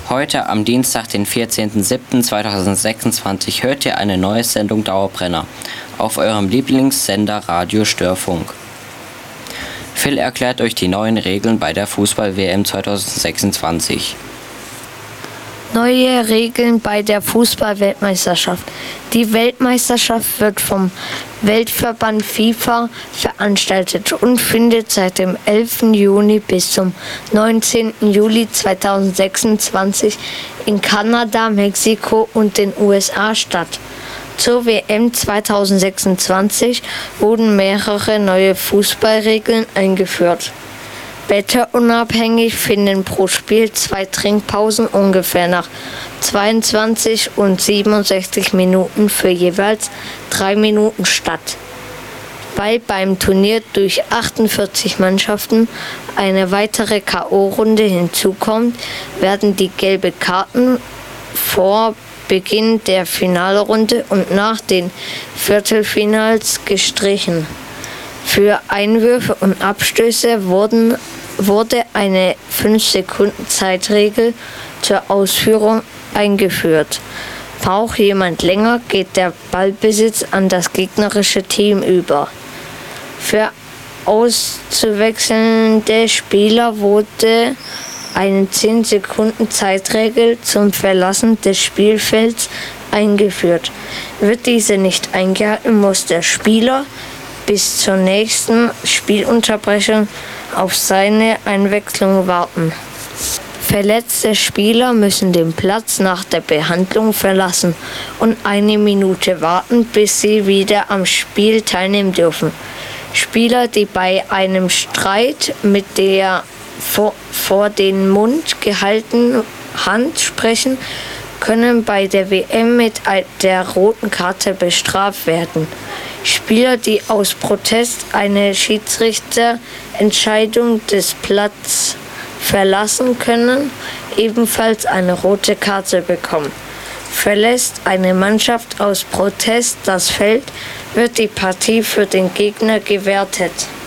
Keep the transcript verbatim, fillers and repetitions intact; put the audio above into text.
Heute am Dienstag, den vierzehnten siebten zweitausendsechsundzwanzig, hört ihr eine neue Sendung Dauerbrenner auf eurem Lieblingssender Radio Störfunk. Phil erklärt euch die neuen Regeln bei der Fußball-W M zweitausendsechsundzwanzig. Neue Regeln bei der Fußball-Weltmeisterschaft. Die Weltmeisterschaft wird vom Weltverband FIFA veranstaltet und findet seit dem elften Juni bis zum neunzehnten Juli zweitausendsechsundzwanzig in Kanada, Mexiko und den U S A statt. Zur W M zweitausendsechsundzwanzig wurden mehrere neue Fußballregeln eingeführt. Wetterunabhängig finden pro Spiel zwei Trinkpausen ungefähr nach zweiundzwanzig und siebenundsechzig Minuten für jeweils drei Minuten statt. Weil beim Turnier durch achtundvierzig Mannschaften eine weitere K O-Runde hinzukommt, werden die gelben Karten vor Beginn der Finalrunde und nach den Viertelfinals gestrichen. Für Einwürfe und Abstöße wurden, wurde eine fünf Sekunden Zeitregel zur Ausführung eingeführt. Braucht jemand länger, geht der Ballbesitz an das gegnerische Team über. Für auszuwechselnde Spieler wurde eine zehn Sekunden Zeitregel zum Verlassen des Spielfelds eingeführt. Wird diese nicht eingehalten, muss der Spieler bis zur nächsten Spielunterbrechung auf seine Einwechslung warten. Verletzte Spieler müssen den Platz nach der Behandlung verlassen und eine Minute warten, bis sie wieder am Spiel teilnehmen dürfen. Spieler, die bei einem Streit mit der vor, vor den Mund gehaltenen Hand sprechen, können bei der W M mit der roten Karte bestraft werden. Spieler, die aus Protest eine Schiedsrichterentscheidung des Platzes verlassen, können ebenfalls eine rote Karte bekommen. Verlässt eine Mannschaft aus Protest das Feld, wird die Partie für den Gegner gewertet.